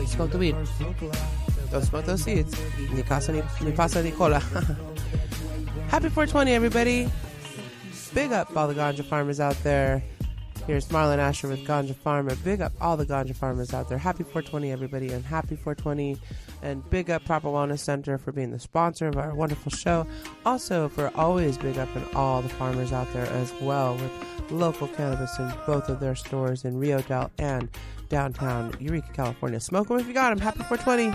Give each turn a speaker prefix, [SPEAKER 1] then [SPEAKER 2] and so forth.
[SPEAKER 1] Smoke the weed. Don't smoke those seeds. Ni casa ni pasa ni cola. Happy 420, everybody. Big up all the ganja farmers out there. Here's Marlon Asher with Ganja Farmer. Big up all the ganja farmers out there. Happy 420, everybody, and happy 420. And big up Proper Wellness Center for being the sponsor of our wonderful show. Also, for always big up in all the farmers out there as well, with local cannabis in both of their stores in Rio Del and downtown Eureka, California. Smoke them if you got them. Happy 420.